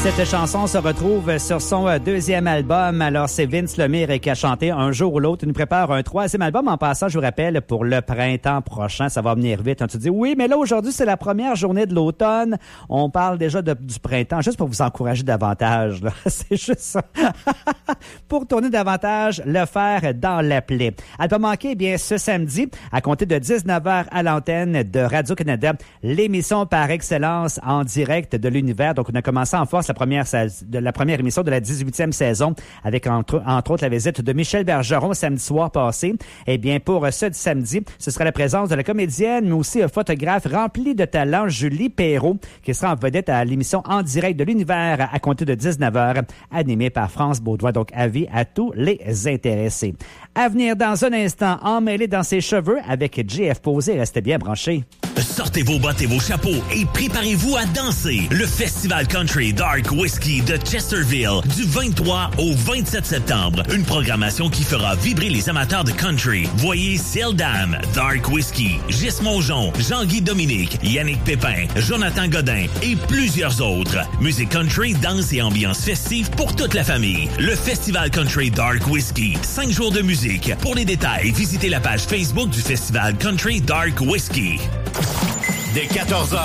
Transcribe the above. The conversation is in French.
Cette chanson se retrouve sur son deuxième album. Alors, c'est Vince Lemire qui a chanté Un jour ou l'autre. Il nous prépare un troisième album. En passant, je vous rappelle, pour le printemps prochain, ça va venir vite. Tu te dis, oui, mais là, aujourd'hui, c'est la première journée de l'automne. On parle déjà du printemps, juste pour vous encourager davantage. Là. C'est juste ça. Pour tourner davantage, le faire dans la plaie. À ne pas manquer, eh bien, ce samedi, à compter de 19h à l'antenne de Radio-Canada, l'émission par excellence en direct de l'univers. Donc, on a commencé en force la première émission de la 18e saison avec entre autres la visite de Michel Bergeron samedi soir passé. Eh bien, pour ce samedi, ce sera la présence de la comédienne, mais aussi photographe remplie de talent, Julie Perrault, qui sera en vedette à l'émission En direct de l'univers à compter de 19h, animée par France Beaudoin. Donc, avis à tous les intéressés. À venir dans un instant, emmêlé dans ses cheveux avec JF Posé. Restez bien branchés. Sortez vos bottes et vos chapeaux et préparez-vous à danser. Le Festival Country Dark Whiskey de Chesterville du 23 au 27 septembre. Une programmation qui fera vibrer les amateurs de country. Voyez Seldam, Dark Whiskey, Gis Mongeon, Jean-Guy Dominique, Yannick Pépin, Jonathan Godin et plusieurs autres. Musique country, danse et ambiance festive pour toute la famille. Le Festival Country Dark Whiskey. 5 jours de musique. Pour les détails, visitez la page Facebook du Festival Country Dark Whiskey. Dès 14h,